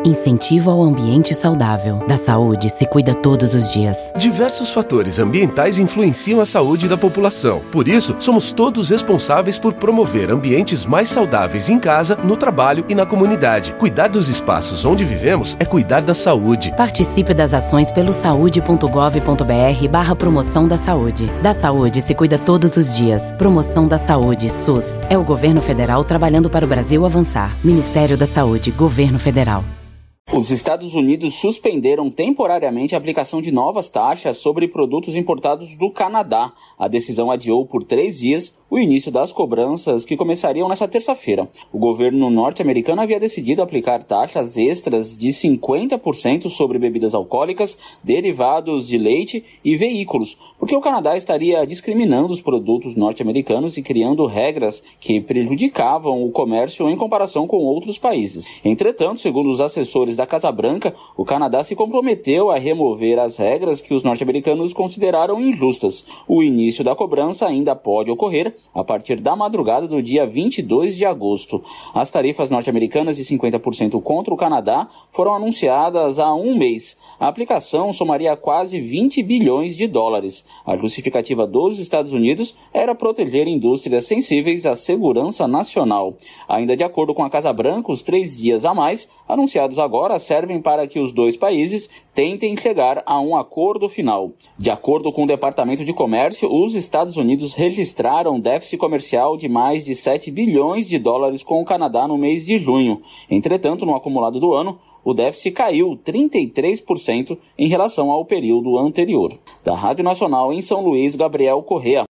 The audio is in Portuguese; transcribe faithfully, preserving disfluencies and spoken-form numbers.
Incentivo ao ambiente saudável. Da saúde se cuida todos os dias. Diversos fatores ambientais influenciam a saúde da população. Por isso, somos todos responsáveis por promover ambientes mais saudáveis em casa, no trabalho e na comunidade. Cuidar dos espaços onde vivemos é cuidar da saúde. Participe das ações pelo saúde ponto gov ponto br barra promoção da saúde. Da saúde se cuida todos os dias. Promoção da Saúde, SUS. É o governo federal trabalhando para o Brasil avançar. Ministério da Saúde, Governo Federal. Os Estados Unidos suspenderam temporariamente a aplicação de novas taxas sobre produtos importados do Canadá. A decisão adiou por três dias o início das cobranças que começariam nesta terça-feira. O governo norte-americano havia decidido aplicar taxas extras de cinquenta por cento sobre bebidas alcoólicas, derivados de leite e veículos, porque o Canadá estaria discriminando os produtos norte-americanos e criando regras que prejudicavam o comércio em comparação com outros países. Entretanto, segundo os assessores da Casa Branca, o Canadá se comprometeu a remover as regras que os norte-americanos consideraram injustas. O início da cobrança ainda pode ocorrer a partir da madrugada do dia vinte e dois de agosto. As tarifas norte-americanas de cinquenta por cento contra o Canadá foram anunciadas há um mês. A aplicação somaria quase vinte bilhões de dólares. A justificativa dos Estados Unidos era proteger indústrias sensíveis à segurança nacional. Ainda de acordo com a Casa Branca, os três dias a mais, anunciados agora, servem para que os dois países tentem chegar a um acordo final. De acordo com o Departamento de Comércio, os Estados Unidos registraram déficit comercial de mais de sete bilhões de dólares com o Canadá no mês de junho. Entretanto, no acumulado do ano, o déficit caiu trinta e três por cento em relação ao período anterior. Da Rádio Nacional em São Luís, Gabriel Correa.